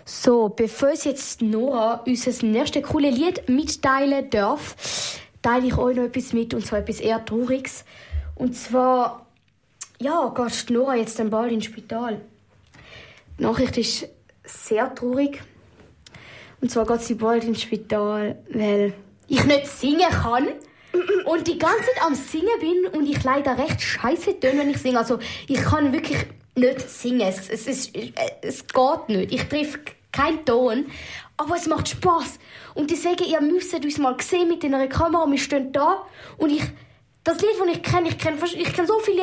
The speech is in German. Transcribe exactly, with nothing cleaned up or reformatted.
So, bevor uns jetzt Nora unser nächstes cooles Lied mitteilen darf, teile ich euch noch etwas mit, und zwar etwas eher Trauriges. Und zwar, ja, geht Nora jetzt dann bald ins Spital. Die Nachricht ist sehr traurig. Und zwar geht sie bald ins Spital, weil ich nicht singen kann und die ganze Zeit am Singen bin und ich leider recht scheiße töne, wenn ich singe. Also ich kann wirklich nicht singen. Es, es, ist, es geht nicht. Ich treffe keinen Ton. Aber es macht Spass. Und deswegen, ihr müsst uns mal sehen mit in einer Kamera. Wir stehen da und ich, das Lied, das ich kenne, ich kenne ich kenn so viele